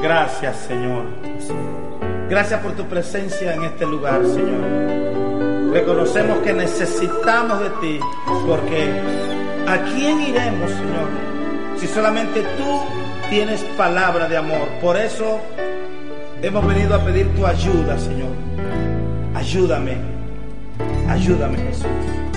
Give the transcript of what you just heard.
Gracias, Señor. Gracias por tu presencia en este lugar, Señor. Reconocemos que necesitamos de ti, porque ¿a quién iremos, Señor? Si solamente tú tienes palabra de amor. Por eso hemos venido a pedir tu ayuda, Señor. Ayúdame, Jesús.